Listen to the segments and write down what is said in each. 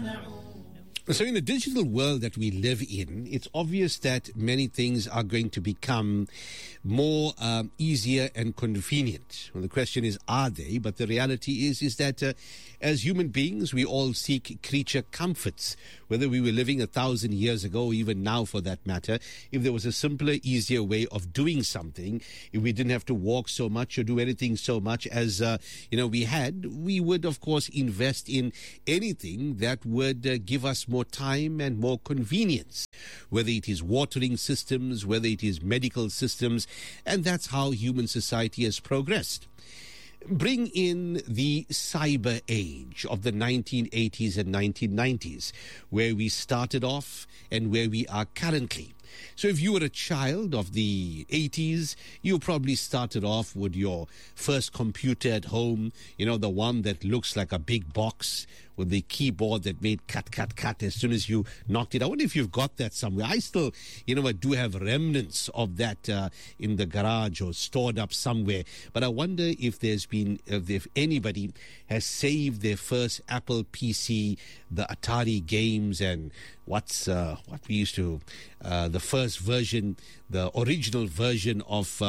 So in the digital world that we live in, it's obvious that many things are going to become more easier and convenient. Well, the question is, are they? But the reality is that as human beings, we all seek creature comforts. Whether we were living 1,000 years ago, or even now for that matter, if there was a simpler, easier way of doing something, if we didn't have to walk so much or do anything so much as we had, we would, of course, invest in anything that would give us more time and more convenience, whether it is watering systems, whether it is medical systems, and that's how human society has progressed. Bring in the cyber age of the 1980s and 1990s, where we started off and where we are currently. So if you were a child of the 80s, you probably started off with your first computer at home, the one that looks like a big box with the keyboard that made cut, cut, cut as soon as you knocked it. I wonder if you've got that somewhere. I still, I do have remnants of that in the garage or stored up somewhere. But I wonder if if anybody has saved their first Apple PC, the Atari games, and what we used to, the first version, the original version of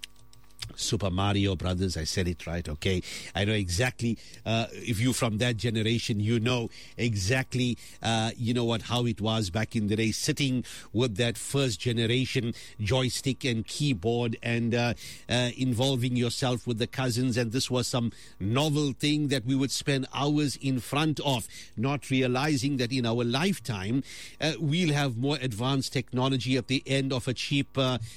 Super Mario Brothers. I said it right, okay? I know exactly, if you're from that generation, you know exactly, how it was back in the day, sitting with that first generation joystick and keyboard and involving yourself with the cousins. And this was some novel thing that we would spend hours in front of, not realizing that in our lifetime, we'll have more advanced technology at the end of a cheap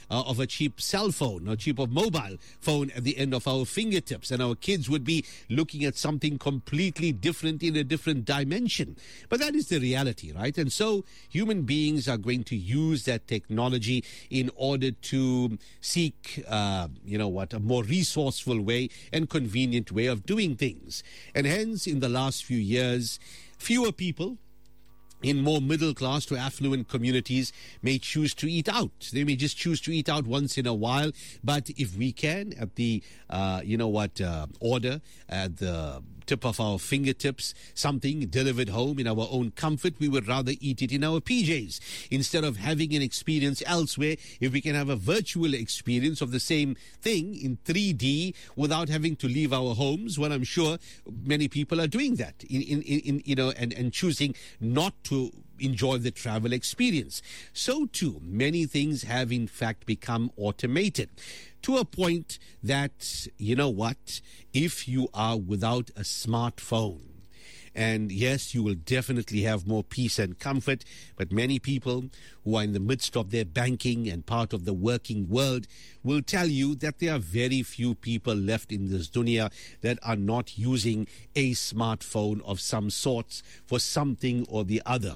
cell phone or cheap of mobile phone at the end of our fingertips, and our kids would be looking at something completely different in a different dimension. But that is the reality, right? And so human beings are going to use that technology in order to seek, a more resourceful way and convenient way of doing things. And hence, in the last few years, fewer people in more middle class to affluent communities may choose to eat out. They may just choose to eat out once in a while. But if we can, at the, order, at the tip of our fingertips, something delivered home in our own comfort, we would rather eat it in our PJs. Instead of having an experience elsewhere, if we can have a virtual experience of the same thing in 3D without having to leave our homes, well, I'm sure many people are doing that and choosing not to enjoy the travel experience. So too, many things have in fact become automated to a point that, if you are without a smartphone, and yes, you will definitely have more peace and comfort, but many people who are in the midst of their banking and part of the working world will tell you that there are very few people left in this dunya that are not using a smartphone of some sorts for something or the other.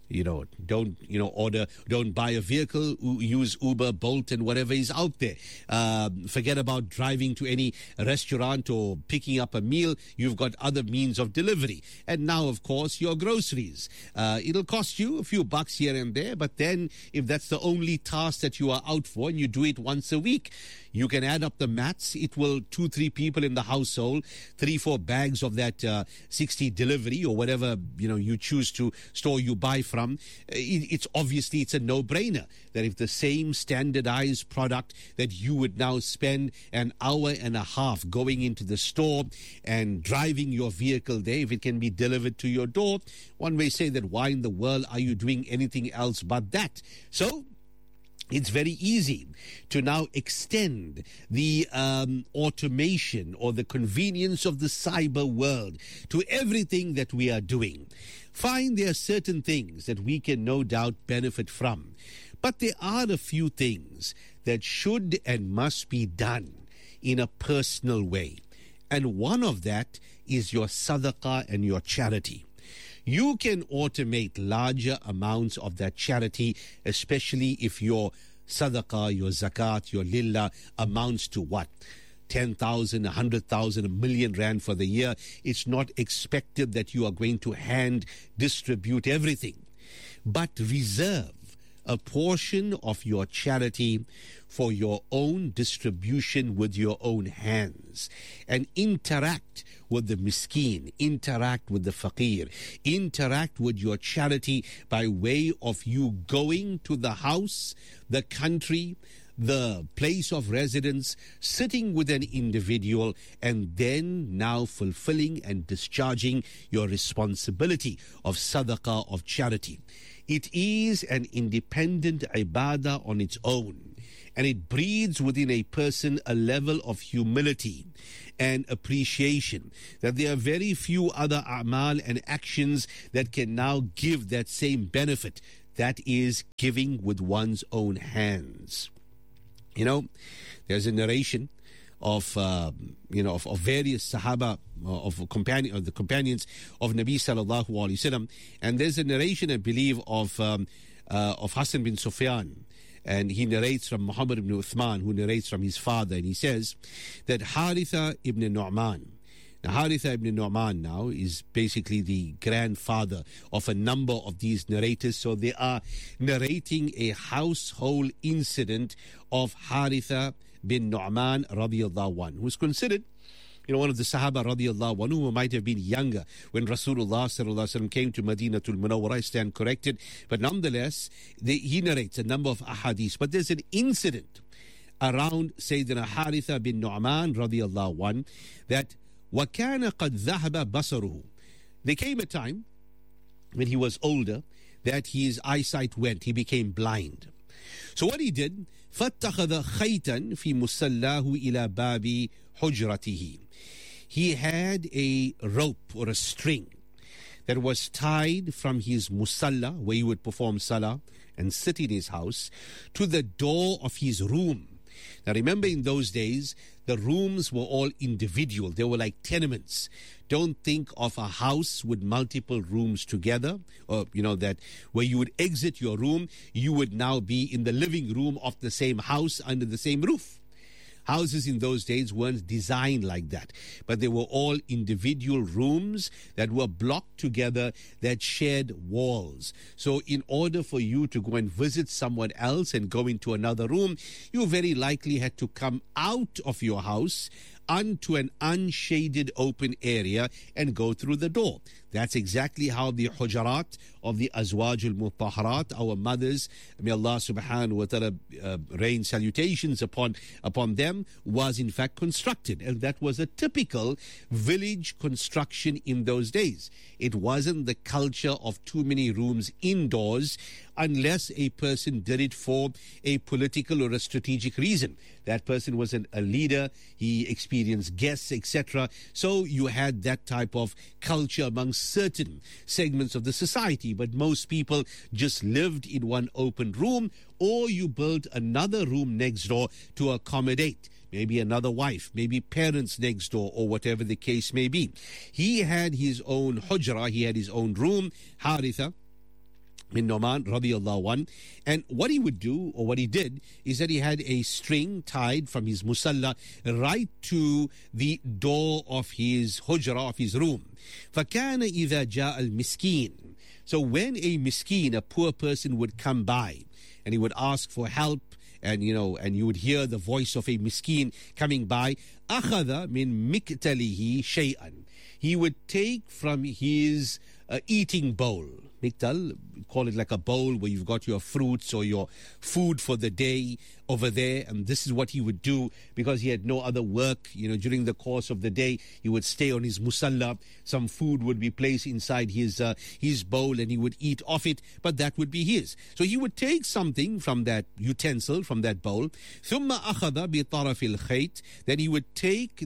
Don't buy a vehicle, use Uber, Bolt, and whatever is out there. Forget about driving to any restaurant or picking up a meal. You've got other means of delivery. And now, of course, your groceries. It'll cost you a few bucks here and there, but then if that's the only task that you are out for and you do it once a week, you can add up the maths. It will 2-3 people in the household, 3-4 bags of that 60 delivery or whatever you choose to store you buy from. It's a no-brainer that if the same standardized product that you would now spend an hour and a half going into the store and driving your vehicle there, if it can be delivered to your door, one may say that why in the world are you doing anything else but that? So it's very easy to now extend the automation or the convenience of the cyber world to everything that we are doing. Fine, there are certain things that we can no doubt benefit from, but there are a few things that should and must be done in a personal way. And one of that is your sadaqah and your charity. You can automate larger amounts of that charity, especially if your sadaqah, your zakat, your lillah amounts to what? 10,000, 100,000, a million rand for the year. It's not expected that you are going to hand distribute everything, but reserve a portion of your charity for your own distribution with your own hands, and interact with the miskeen, interact with the faqir, interact with your charity by way of you going to the house, the country, the place of residence, sitting with an individual, and then now fulfilling and discharging your responsibility of sadaqah, of charity. It is an independent ibadah on its own, and it breeds within a person a level of humility and appreciation that there are very few other a'mal and actions that can now give that same benefit. That is giving with one's own hands. You know, there's a narration of various Sahaba, of the companions of Nabi sallallahu alaihi wasallam, and there's a narration, I believe, of Hassan bin Sufyan, and he narrates from Muhammad ibn Uthman, who narrates from his father, and he says that Haritha ibn Nu'man. Now, Haritha ibn Nu'man now is basically the grandfather of a number of these narrators. So they are narrating a household incident of Haritha bin Nu'man radiyallahu anhu, who is considered one of the Sahaba radiyallahu anhu, who might have been younger when Rasulullah sallallahu alaihi wasallam came to Madinatul Munawwara. I stand corrected, but nonetheless, he narrates a number of ahadith. But there's an incident around Sayyidina Haritha bin Nu'man radiyallahu anhu that وَكَانَ قَدْ ذَهَبَ بَصَرُهُ. There came a time when he was older that his eyesight went, he became blind. So what he did, فَاتَّخَذَ خَيْتًا فِي مُسَلَّاهُ إِلَى بَابِ حُجْرَتِهِ. He had a rope or a string that was tied from his musalla, where he would perform salah and sit in his house, to the door of his room. Now remember, in those days, the rooms were all individual. They were like tenements. Don't think of a house with multiple rooms together, or that where you would exit your room, you would now be in the living room of the same house under the same roof. Houses in those days weren't designed like that, but they were all individual rooms that were blocked together, that shared walls. So in order for you to go and visit someone else and go into another room, you very likely had to come out of your house onto an unshaded open area and go through the door. That's exactly how the hujarat of the Azwaj al-Mutahharat, our mothers, may Allah subhanahu wa ta'ala rain salutations upon them, was in fact constructed. And that was a typical village construction in those days. It wasn't the culture of too many rooms indoors, unless a person did it for a political or a strategic reason. That person was a leader, he experienced guests, etc. So you had that type of culture among certain segments of the society, but most people just lived in one open room, or you built another room next door to accommodate maybe another wife, maybe parents next door, or whatever the case may be. He had his own hujra, he had his own room, Haritha bin Nu'man radiyallahu an. And what he would do, or what he did, is that he had a string tied from his musalla right to the door of his hujra, of his room. فَكَانَ إِذَا جَاءَ الْمِسْكِينَ. So when a miskeen, a poor person, would come by and he would ask for help, and you would hear the voice of a miskeen coming by, أَخَذَ مِن مِكْتَلِهِ شَيْئًا. He would take from his eating bowl. Miktal, call it like a bowl where you've got your fruits or your food for the day over there. And this is what he would do because he had no other work. During the course of the day, he would stay on his musalla. Some food would be placed inside his bowl and he would eat off it, but that would be his. So he would take something from that utensil, from that bowl. ثُمَّ أَخَذَ بِطَرَفِ الْخَيْطِ. Then he would take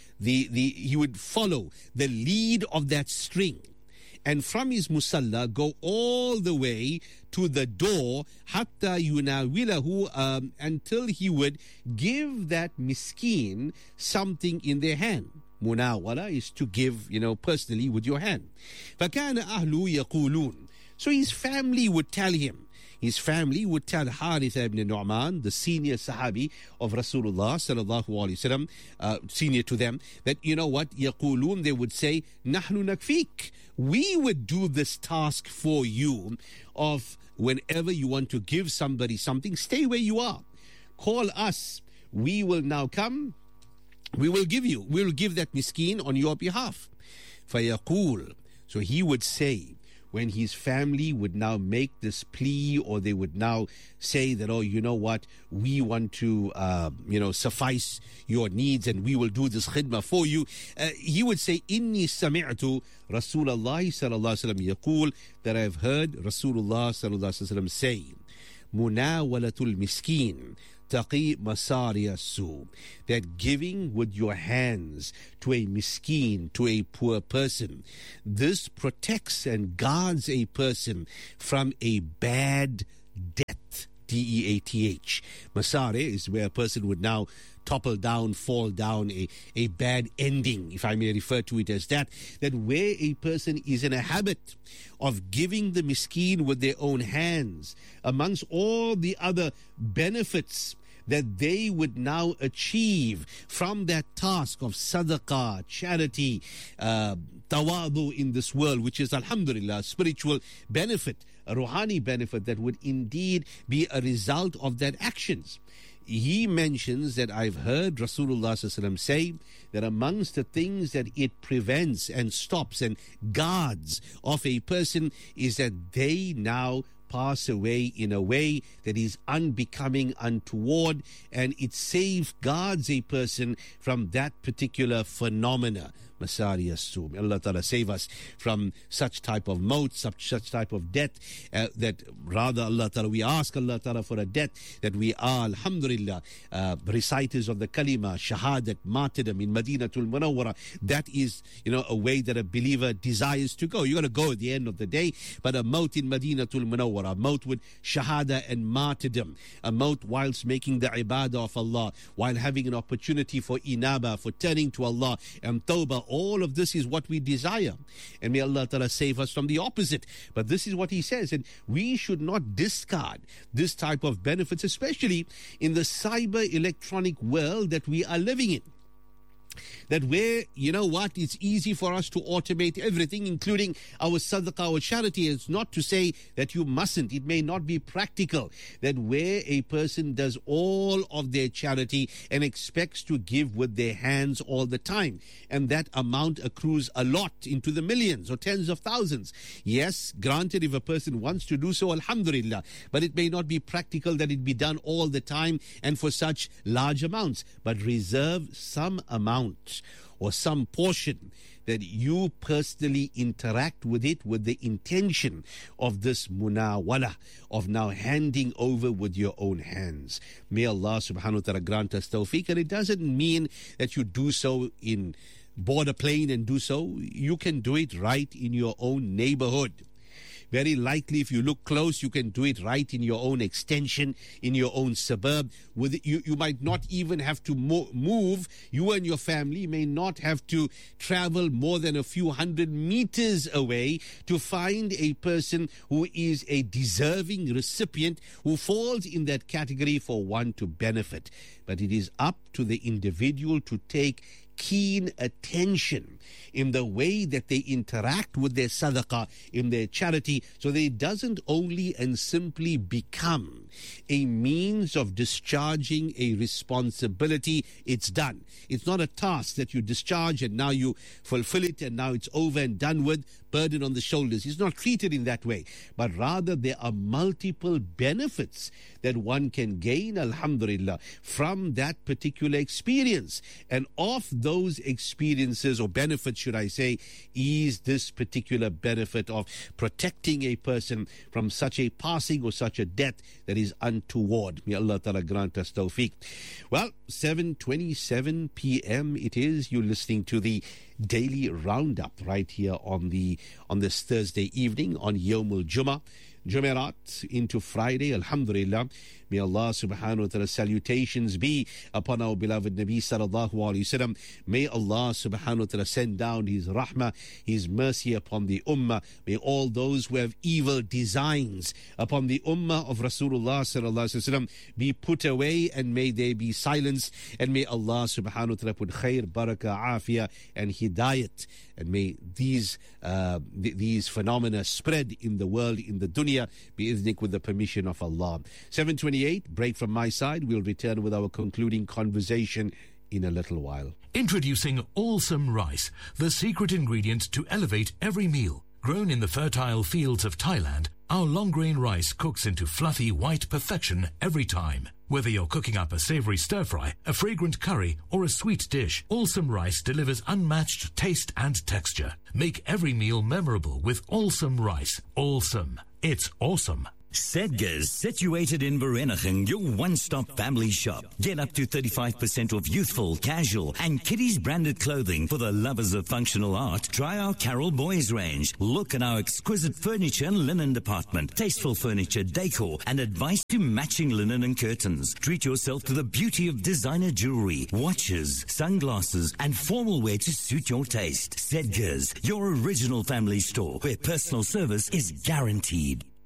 he would follow the lead of that string, and from his musalla go all the way to the door, hatta yunawilahu, until he would give that miskeen something in their hand. Munawala is to give, personally with your hand. فَكَانَ أَهْلُ يَقُولُونَ. So his family would tell him, his family would tell Haritha ibn Nu'man, the senior Sahabi of Rasulullah sallallahu alaihi wasallam, senior to them, that you know what, يقولون, they would say, نحن نكفيك, we would do this task for you of whenever you want to give somebody something, stay where you are. Call us. We will now come. We will give you. We will give that miskin on your behalf. فَيَقُول, so he would say, when his family would now make this plea, or they would now say that, oh, you know what, we want to, suffice your needs and we will do this khidmah for you. He would say, Inni sami'tu Rasulullah sallallahu alaihi wasallam yaqul, that I've heard Rasulullah sallallahu alaihi wasallam say, Munawalatul miskin taqi masari as-su, that giving with your hands to a miskin, to a poor person, this protects and guards a person from a bad death. D-E-A-T-H. Masari is where a person would now topple down, fall down, a bad ending, if I may refer to it as that where a person is in a habit of giving the miskin with their own hands, amongst all the other benefits that they would now achieve from that task of sadaqah, charity, tawadu in this world, which is, alhamdulillah, spiritual benefit, a ruhani benefit that would indeed be a result of that actions. He mentions that I've heard Rasulullah ﷺ say that amongst the things that it prevents and stops and guards of a person is that they now pass away in a way that is unbecoming, untoward, and it safeguards a person from that particular phenomena. Masari as-su. Allah Ta'ala save us from such type of maut, such type of death, that rather Allah Ta'ala, we ask Allah Ta'ala for a death that we are, alhamdulillah, reciters of the kalima, shahadat, martyrdom in Madinatul Munawwara. That is, a way that a believer desires to go. You're going to go at the end of the day, but a maut in Madinatul Munawwara, a maut with shahada and martyrdom, a maut whilst making the ibadah of Allah, while having an opportunity for inaba, for turning to Allah and tawbah. All of this is what we desire. And may Allah Ta'ala save us from the opposite. But this is what he says. And we should not discard this type of benefits, especially in the cyber electronic world that we are living in. That where, it's easy for us to automate everything, including our sadaqah, our charity. It's not to say that you mustn't. It may not be practical. That where a person does all of their charity and expects to give with their hands all the time, and that amount accrues a lot into the millions or tens of thousands. Yes, granted, if a person wants to do so, alhamdulillah, but it may not be practical that it be done all the time and for such large amounts. But reserve some amount or some portion that you personally interact with it with the intention of this munawala, of now handing over with your own hands. May Allah subhanahu wa ta'ala grant us tawfiq. And it doesn't mean that you do so in board a plane and do so. You can do it right in your own neighborhood. Very likely, if you look close, you can do it right in your own extension, in your own suburb. You might not even have to move. You and your family may not have to travel more than a few hundred meters away to find a person who is a deserving recipient, who falls in that category for one to benefit. But it is up to the individual to take keen attention in the way that they interact with their sadaqah, in their charity, so that it doesn't only and simply become a means of discharging a responsibility. It's done. It's not a task that you discharge and now you fulfill it and now it's over and done with, burden on the shoulders. It's not treated in that way, but rather there are multiple benefits that one can gain, alhamdulillah, from that particular experience. And of those experiences, or benefits should I say, is this particular benefit of protecting a person from such a passing or such a death that is untoward. May Allah Ta'ala grant us tawfiq. Well, 7:27 p.m. it is. You're listening to the Daily Roundup right here on this Thursday evening on Yawmul Jummah. Jumeirah into Friday. Alhamdulillah. May Allah subhanahu wa ta'ala salutations be upon our beloved Nabi sallallahu alayhi wasallam. May Allah subhanahu wa ta'ala send down His rahmah, His mercy upon the ummah. May all those who have evil designs upon the ummah of Rasulullah sallallahu alayhi wasallam be put away, and may they be silenced. And may Allah subhanahu wa ta'ala put khair, barakah, afiyah and hidayat. And may these phenomena spread in the world, in the dunya, bi'idhnik, with the permission of Allah. 7:28, break from my side. We'll return with our concluding conversation in a little while. Introducing Allsome Rice, the secret ingredient to elevate every meal. Grown in the fertile fields of Thailand, our long-grain rice cooks into fluffy white perfection every time. Whether you're cooking up a savory stir-fry, a fragrant curry, or a sweet dish, Allsome Rice delivers unmatched taste and texture. Make every meal memorable with Allsome Rice. Allsome. It's awesome. Sedgars, situated in Vereeniging, your one-stop family shop. Get up to 35% off youthful, casual, and kiddies branded clothing for the lovers of functional art. Try our Carol Boys range. Look at our exquisite furniture and linen department. Tasteful furniture, decor, and advice to matching linen and curtains. Treat yourself to the beauty of designer jewelry, watches, sunglasses, and formal wear to suit your taste. Sedgars, your original family store, where personal service is guaranteed.